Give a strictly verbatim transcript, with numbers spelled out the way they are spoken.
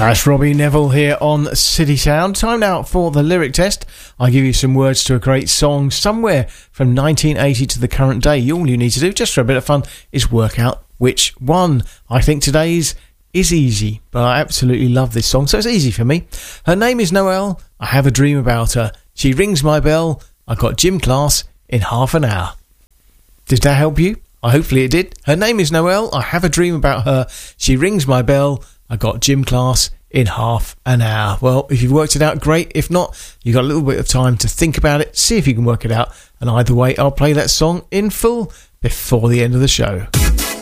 That's Robbie Neville here on City Sound. Time now for the lyric test. I give you some words to a great song somewhere from nineteen eighty to the current day. All you need to do, just for a bit of fun, is work out which one. I think today's is easy, but I absolutely love this song, so it's easy for me. Her name is Noelle. I have a dream about her. She rings my bell. I got gym class in half an hour. Did that help you? I hopefully it did. Her name is Noelle. I have a dream about her. She rings my bell. I got gym class in half an hour. Well, if you've worked it out, great. If not, you've got a little bit of time to think about it, see if you can work it out. And either way, I'll play that song in full before the end of the show.